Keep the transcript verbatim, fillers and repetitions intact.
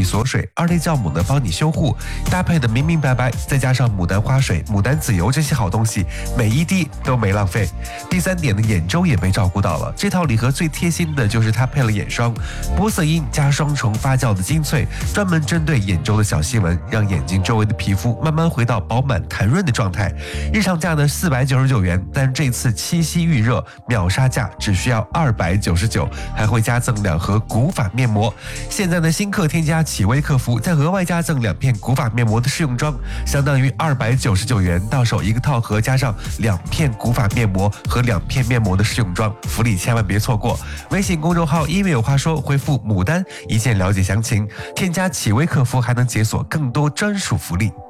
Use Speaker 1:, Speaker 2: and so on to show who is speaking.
Speaker 1: 锁水，二类酵母呢帮你修护，搭配的明明白白，再加上牡丹花水、牡丹籽油这些好东西，每一滴都没浪费。第三点呢，眼周也被照顾到了。这套礼盒最贴心的就是它配了眼霜，玻色因加双重发酵的精粹，专门针对眼周的小细纹，让眼睛周围的皮肤慢慢回到饱满弹润的状态。日常价呢四百九十九元，但这次七夕预热秒杀价只需要二百九十九，还会加赠两盒古法面膜。现在呢新客添加启微客服，再额外加赠两片古法面膜的试用装，相当于二百九十九元到手一个套盒，加上两片古法面膜和两片面膜的试用装，福利千万别错过。微信公众号音乐有话说，回复牡丹一键了解详情，添加启微客服还能解锁更多专属福利。